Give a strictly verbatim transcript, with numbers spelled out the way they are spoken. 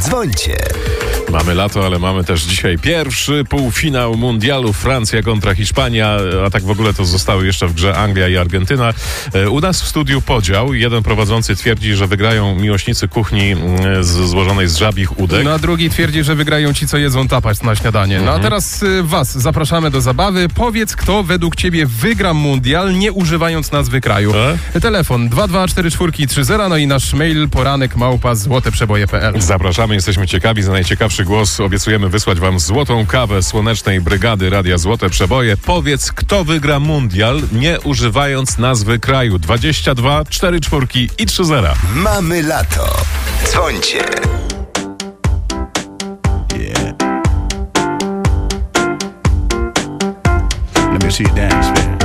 Dzwońcie. Mamy lato, ale mamy też dzisiaj pierwszy półfinał mundialu. Francja kontra Hiszpania, a tak w ogóle to zostały jeszcze w grze Anglia i Argentyna. U nas w studiu podział. Jeden prowadzący twierdzi, że wygrają miłośnicy kuchni z, złożonej z żabich udek. No a drugi twierdzi, że wygrają ci, co jedzą tapas na śniadanie. No a teraz y, was zapraszamy do zabawy. Powiedz, kto według ciebie wygra mundial, nie używając nazwy kraju. E? Telefon dwa dwa cztery cztery trzy zero, no i nasz mail poranek małpa złoteprzeboje kropka p l. Zapraszamy, jesteśmy ciekawi. Za najciekawszy głos obiecujemy wysłać wam złotą kawę Słonecznej Brygady Radia Złote Przeboje. Powiedz, kto wygra mundial, nie używając nazwy kraju. dwadzieścia dwa cztery cztery i trzy zero. Mamy lato. Dzwońcie. Let me see you dance, man.